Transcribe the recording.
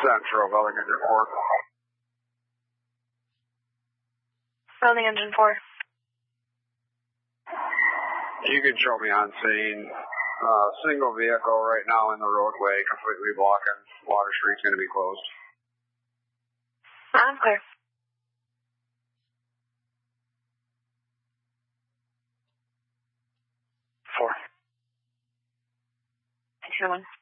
Central, Building Engine 4. Building Engine 4. You can show me on scene. Single vehicle right now in the roadway, completely blocking. Water Street's going to be closed. I'm clear. 4. 2-1.